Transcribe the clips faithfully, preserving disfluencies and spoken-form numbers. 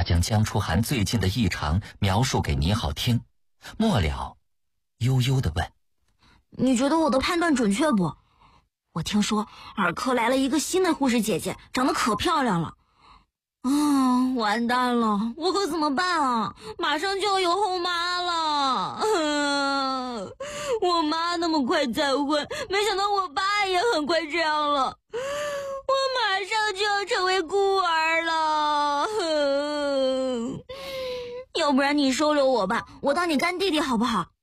他将江初寒最近的异常描述给倪浩听，末了悠悠地问： 你觉得我的判断准确不？我听说儿科来了一个新的护士姐姐，长得可漂亮了。啊，完蛋了，我可怎么办啊？马上就要有后妈了。嗯，我妈那么快再婚，没想到我爸也很快这样了。我马上就要成为孤儿了。嗯，要不然你收留我吧，我当你干弟弟好不好？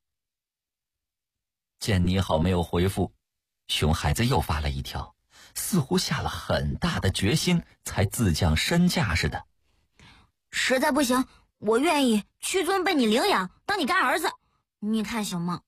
见倪浩没有回复，熊孩子又发了一条，似乎下了很大的决心才自降身价似的。 实在不行，我愿意屈尊被你领养，当你干儿子，你看行吗？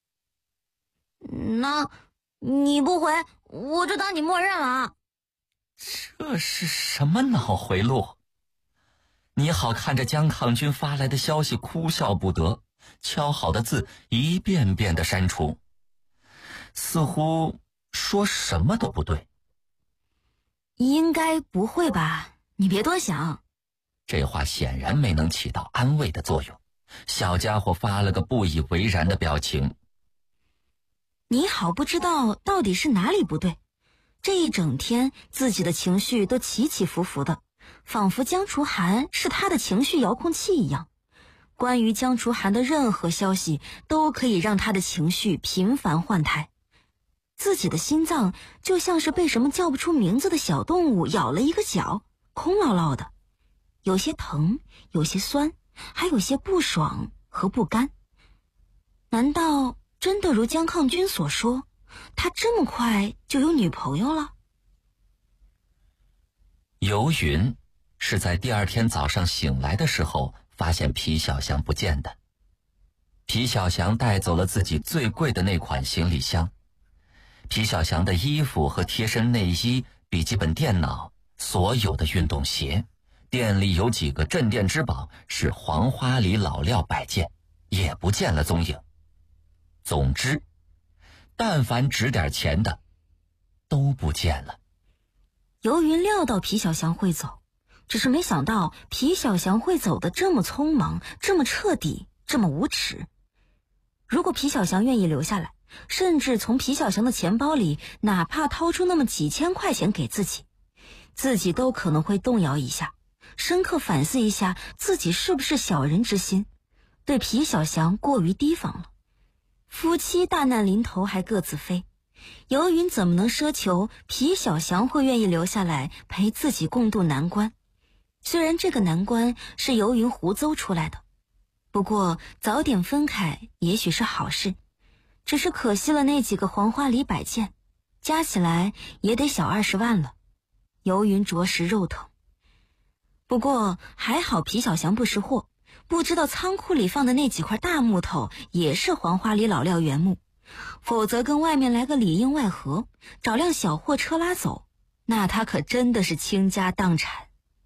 那你不回，我就当你默认了啊。 这是什么脑回路？倪浩看着江抗军发来的消息哭笑不得，敲好的字一遍遍的删除，似乎说什么都不对。 应该不会吧，你别多想。 这话显然没能起到安慰的作用，小家伙发了个不以为然的表情。 你好不知道到底是哪里不对，这一整天自己的情绪都起起伏伏的，仿佛江楚寒是他的情绪遥控器一样，关于江楚寒的任何消息都可以让他的情绪频繁换态。自己的心脏就像是被什么叫不出名字的小动物咬了一个角，空落落的，有些疼，有些酸，还有些不爽和不甘。难道真的如江抗军所说，他这么快就有女朋友了？ 游云是在第二天早上醒来的时候发现皮小祥不见的。皮小祥带走了自己最贵的那款行李箱，皮小祥的衣服和贴身内衣、笔记本电脑，所有的运动鞋，店里有几个镇店之宝是黄花梨老料摆件，也不见了踪影。总之，但凡值点钱的都不见了。 游云料到皮小祥会走，只是没想到皮小祥会走得这么匆忙，这么彻底，这么无耻。如果皮小祥愿意留下来，甚至从皮小祥的钱包里哪怕掏出那么几千块钱给自己，自己都可能会动摇一下，深刻反思一下自己是不是小人之心，对皮小祥过于提防了。夫妻大难临头还各自飞，游云怎么能奢求皮小祥会愿意留下来陪自己共度难关？虽然这个难关是游云胡诌出来的，不过早点分开也许是好事，只是可惜了那几个黄花梨摆件，加起来也得小二十万了。游云着实肉疼。不过还好皮小祥不识货，不知道仓库里放的那几块大木头也是黄花梨老料原木，否则跟外面来个里应外合，找辆小货车拉走，那他可真的是倾家荡产。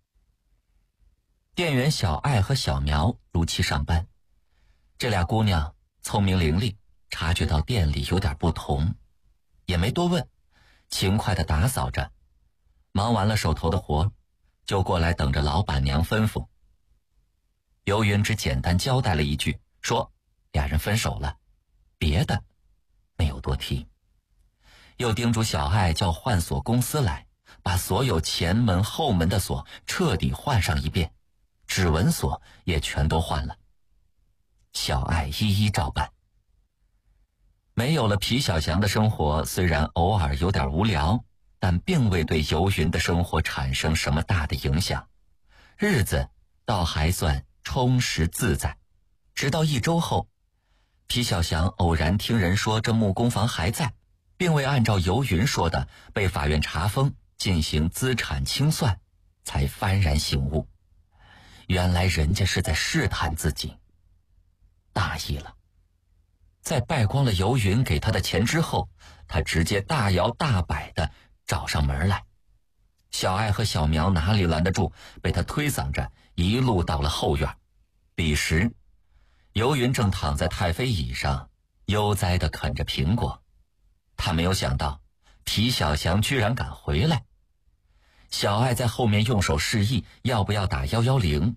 店员小爱和小苗如期上班，这俩姑娘聪明伶俐，察觉到店里有点不同，也没多问，勤快地打扫着，忙完了手头的活，就过来等着老板娘吩咐。游云只简单交代了一句，说俩人分手了，别的没有多提，又叮嘱小爱叫换锁公司来，把所有前门后门的锁彻底换上一遍，指纹锁也全都换了。小爱一一照办。没有了皮小祥的生活，虽然偶尔有点无聊，但并未对游云的生活产生什么大的影响，日子倒还算充实自在。直到一周后，皮小祥偶然听人说这木工房还在，并未按照游云说的被法院查封进行资产清算，才幡然醒悟，原来人家是在试探自己，大意了。在败光了游云给他的钱之后，他直接大摇大摆地找上门来。小爱和小苗哪里拦得住，被他推搡着一路到了后院。彼时游云正躺在太妃椅上悠哉地啃着苹果，他没有想到皮小祥居然敢回来。小爱在后面用手示意要不要打一一零，